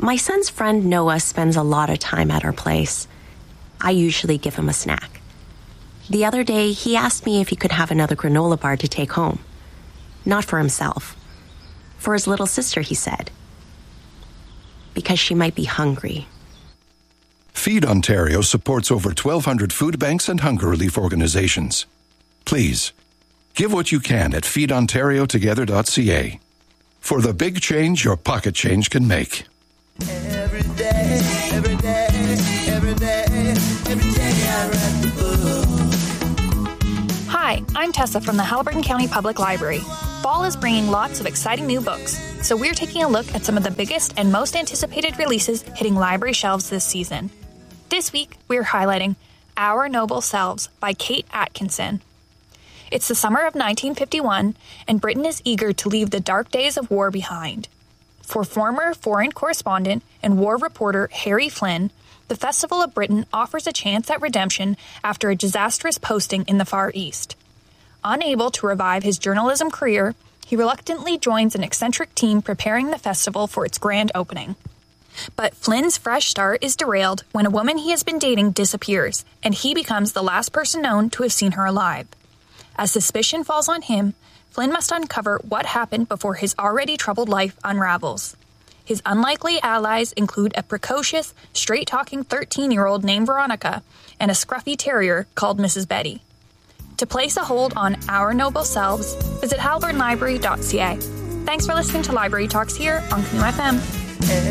My son's friend Noah spends a lot of time at our place. I usually give him a snack. The other day, he asked me if he could have another granola bar to take home. Not for himself. For his little sister, he said. Because she might be hungry. Feed Ontario supports over 1,200 food banks and hunger relief organizations. Please, give what you can at feedontariotogether.ca. For the big change your pocket change can make. Every day, every day, every day, every day I read the book. Hi, I'm Tessa from the Haliburton County Public Library. Fall is bringing lots of exciting new books, so we're taking a look at some of the biggest and most anticipated releases hitting library shelves this season. This week, we're highlighting Our Noble Selves by Kate Atkinson. It's the summer of 1951, and Britain is eager to leave the dark days of war behind. For former foreign correspondent and war reporter Harry Flynn, the Festival of Britain offers a chance at redemption after a disastrous posting in the Far East. Unable to revive his journalism career, he reluctantly joins an eccentric team preparing the festival for its grand opening. But Flynn's fresh start is derailed when a woman he has been dating disappears, and he becomes the last person known to have seen her alive. As suspicion falls on him, Flynn must uncover what happened before his already troubled life unravels. His unlikely allies include a precocious, straight-talking 13-year-old named Veronica and a scruffy terrier called Mrs. Betty. To place a hold on Our Noble Selves, visit haliburtonlibrary.ca. Thanks for listening to Library Talks here on Canoe FM.